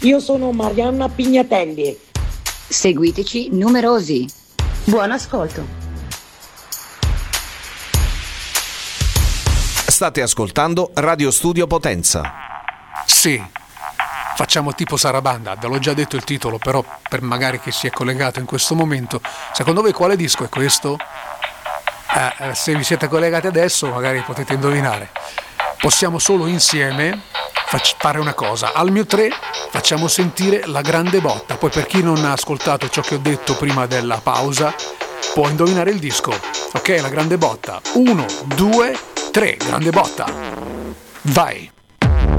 Io sono Marianna Pignatelli. Seguiteci numerosi. Buon ascolto. State ascoltando Radio Studio Potenza. Sì, facciamo tipo Sarabanda, ve l'ho già detto il titolo, però per magari chi si è collegato in questo momento, secondo voi quale disco è questo? Se vi siete collegati adesso magari potete indovinare. Possiamo solo insieme fare una cosa: al mio 3 facciamo sentire La Grande Botta, poi per chi non ha ascoltato ciò che ho detto prima della pausa può indovinare il disco. Ok, La Grande Botta, 1, 2, 3, Grande Botta, vai!